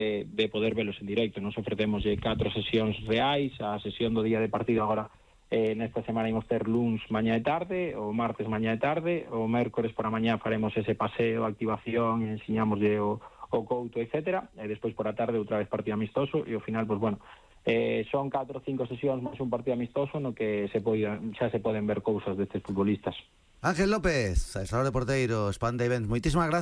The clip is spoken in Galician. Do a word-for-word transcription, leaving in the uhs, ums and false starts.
de, de poder velos en directo. Nos ofrecemos catro sesións reais, a sesión do día de partido agora eh, nesta semana imos ter luns mañá e tarde, o martes mañá e tarde, o mércores por a mañá faremos ese paseo, activación, ensiñamoslle o, o couto, etcétera, e despois por a tarde outra vez partido amistoso, e ao final, pois bueno, eh, son catro ou cinco sesións máis un partido amistoso no que se poida, xa se poden ver cousas destes futbolistas. Ángel López, adestrador de porteiros, Panda Events, moitísimas gracias.